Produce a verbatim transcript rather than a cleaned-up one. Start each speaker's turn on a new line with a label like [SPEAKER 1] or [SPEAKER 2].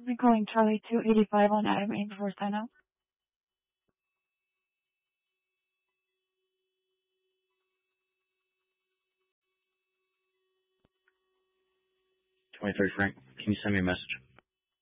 [SPEAKER 1] Been calling Charlie two eighty-five on Adam eight before sign up.
[SPEAKER 2] twenty-three Frank, can you send me a message?